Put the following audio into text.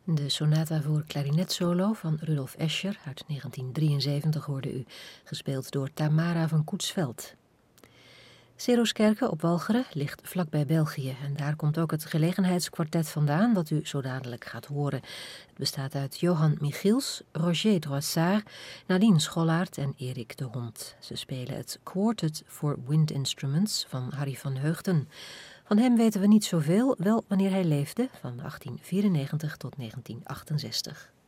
De sonata voor klarinetsolo van Rudolf Escher uit 1973 hoorde u, gespeeld door Tamara van Koetsveld. Seroskerke op Walcheren ligt vlakbij België en daar komt ook het gelegenheidskwartet vandaan dat u zo dadelijk gaat horen. Het bestaat uit Johan Michiels, Roger Droissard, Nadine Schollaert en Erik de Hond. Ze spelen het Quartet for Wind Instruments van Harry van Heugden. Van hem weten we niet zoveel, wel wanneer hij leefde, van 1894 tot 1968.